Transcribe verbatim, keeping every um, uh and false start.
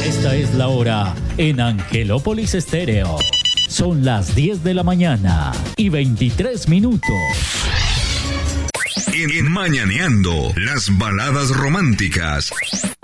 Esta es la hora en Angelópolis Estéreo. Son las diez de la mañana y veintitrés minutos. En Mañaneando, las baladas románticas.